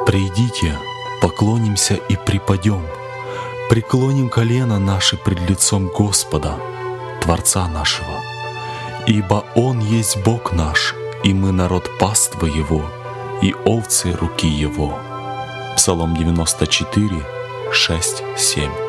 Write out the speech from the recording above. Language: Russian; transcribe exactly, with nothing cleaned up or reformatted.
Придите, поклонимся и припадем, преклоним колено наши пред лицом Господа, Творца нашего. Ибо Он есть Бог наш, и мы народ паствы Его, и овцы руки Его. Псалом девяносто четыре, шесть, семь.